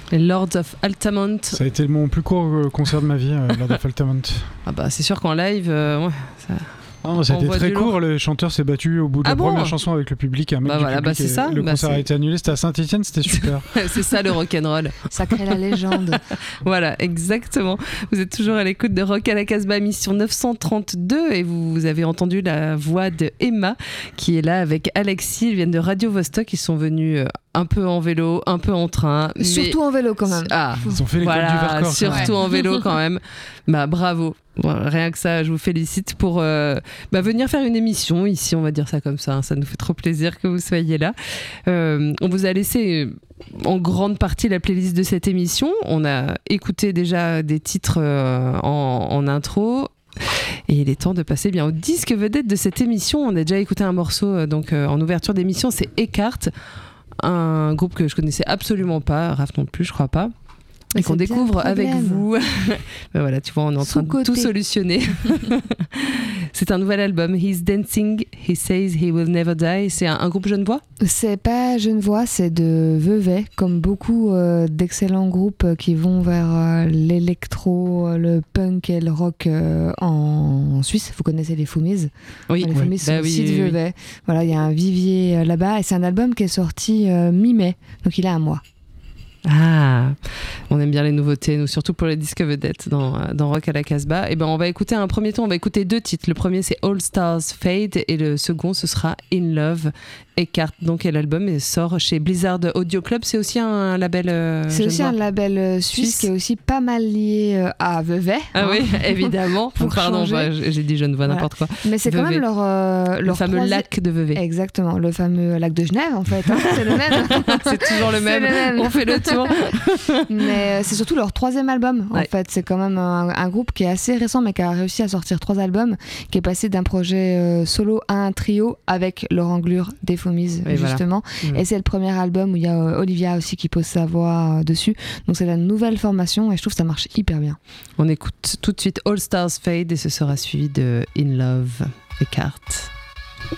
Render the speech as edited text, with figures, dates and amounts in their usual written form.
Les Lords of Altamont. Ça a été mon plus court concert de ma vie, Lords of Altamont. Ah bah c'est sûr qu'en live, ouais, ça... Non, ça a été très court, le chanteur s'est battu au bout de la première chanson avec le public, un mec du public, c'est ça. Le concert a été annulé, c'était à Saint-Étienne, c'était super. C'est ça le rock'n'roll. Ça crée la légende. Voilà, exactement. Vous êtes toujours à l'écoute de Rock à la Casbah, émission 932, et vous avez entendu la voix de Emma qui est là avec Alexis. Ils viennent de Radio Vostok, ils sont venus un peu en vélo, un peu en train. Surtout en vélo quand même. Ah, ils ont fait l'école du Vercors. Surtout en vélo quand même. Bah bravo. Voilà, rien que ça, je vous félicite pour venir faire une émission ici, on va dire ça comme ça. Hein, ça nous fait trop plaisir que vous soyez là. On vous a laissé en grande partie la playlist de cette émission. On a écouté déjà des titres en intro. Et il est temps de passer bien au disque vedette de cette émission. On a déjà écouté un morceau en ouverture d'émission, c'est Eckhart, un groupe que je connaissais absolument pas, Raph non plus, je crois pas. Et qu'on découvre avec vous. Ben voilà, tu vois, on est en train de tout solutionner. C'est un nouvel album, He's Dancing, He Says He Will Never Die. C'est un groupe Genevois ? C'est pas Genevois, c'est de Vevey, comme beaucoup d'excellents groupes qui vont vers l'électro, le punk et le rock en Suisse. Vous connaissez les Foumiz ? Oui, les Foumiz sont aussi de Vevey. Voilà, il y a un vivier là-bas et c'est un album qui est sorti mi-mai, donc il a un mois. Ah, on aime bien les nouveautés, nous, surtout pour les disques vedettes dans Rock à la Casbah. Et ben on va écouter un premier ton, on va écouter deux titres. Le premier c'est All Stars Fade et le second ce sera In Love. Eckhart, donc, et l'album sort chez Blizzard Audio Club. C'est aussi un label c'est aussi un label suisse qui est aussi pas mal lié à Vevey. Ah oui, évidemment. Pardon, j'ai dit Genevois, n'importe quoi. Mais c'est quand même leur fameux lac de Vevey. Exactement, le fameux lac de Genève en fait. Hein. C'est le même. C'est toujours le même. On fait le tour. Mais c'est surtout leur troisième album en fait. C'est quand même un groupe qui est assez récent mais qui a réussi à sortir 3 albums, qui est passé d'un projet solo à un trio avec Laurent Glure des Foumiz justement. Voilà. Et c'est le premier album où il y a Olivia aussi qui pose sa voix dessus. Donc c'est la nouvelle formation et je trouve que ça marche hyper bien. On écoute tout de suite All Stars Fade et ce sera suivi de In Love, Eckhart.